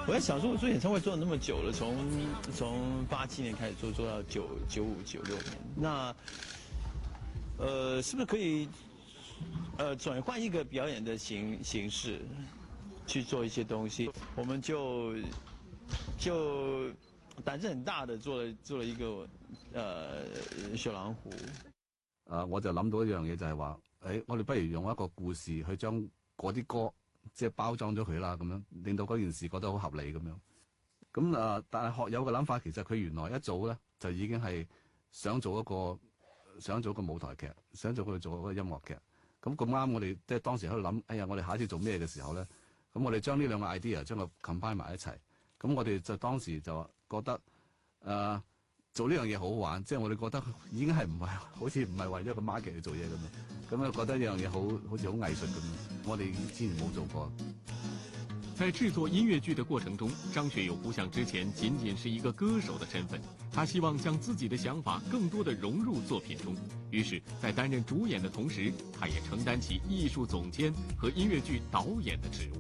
我在想说，我做演唱会做了那么久了，从87年开始做到95、96年，那是不是可以转换一个表演的形式去做一些东西？我们就膽子很大的做了一個雪狼湖。 我就諗到一樣嘢就係話，我哋不如用一個故事去將嗰啲歌即係包裝咗佢啦，咁樣令到嗰件事覺得好合理咁樣。咁但係學友嘅諗法其實佢原來一早咧就已經係想做一個舞台劇，想做一個音樂劇。咁啱我哋即係當時喺度諗，我哋下一次做咩嘅時候咧，咁我哋將呢兩個 idea 將佢 combine 埋一齊。咁我哋就當時就覺得做呢樣嘢好好玩，即係我哋覺得已經係好似唔係為咗個 market 去做嘢咁樣，咁覺得呢樣嘢好似好藝術咁樣，我哋之前冇做過。 在製作音樂劇的過程中，張學友不像之前僅僅是一個歌手的身份，他希望將自己的想法更多地融入作品中。於是，在擔任主演的同時，他也承擔起藝術總監和音樂劇導演的職務。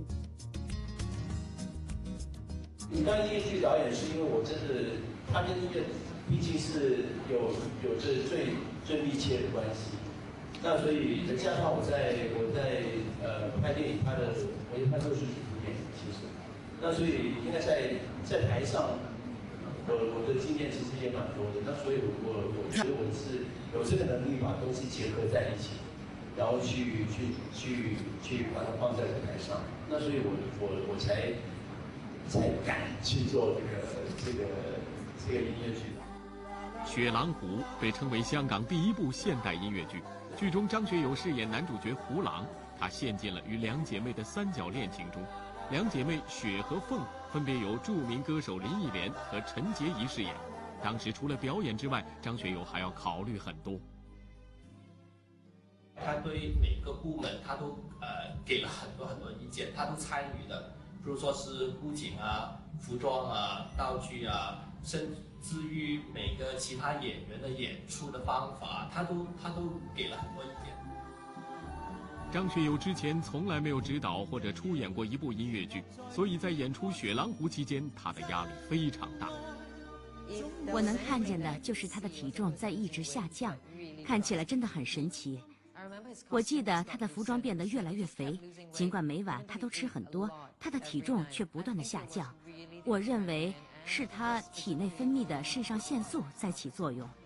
你當音樂劇導演是因為我真的，他跟音樂畢竟是有着最密切的關係。那所以再加上我在拍電影拍的，我也拍過是主演，其實。那所以應該在台上，我的經驗其實也蠻多的。那所以我覺得我是有這個能力把東西結合在一起，然後去把它放在舞台上。那所以我才敢去做這個音樂劇。 《雪狼湖》被稱為香港第一部現代音樂劇，劇中張學友飾演男主角胡狼，他陷進了與兩姐妹的三角戀情中。兩姐妹雪和鳳分別由著名歌手林憶蓮和陳潔儀飾演。當時除了表演之外，張學友還要考慮很多。 他對每個部門他都給了很多意見，他都參與的，比如說是布景啊、服裝啊、道具啊，甚至於每個其他演員的演出的方法，他都給了很多意見。 張學友之前從來沒有指導或者出演過一部音樂劇，所以在演出《雪狼湖》期間，他的壓力非常大。 我能看見的就是他的體重在一直下降，看起來真的很神奇。我記得他的服裝變得越來越肥，儘管每晚他都吃很多，他的體重卻不斷地下降。我認為是他體內分泌的腎上腺素在起作用。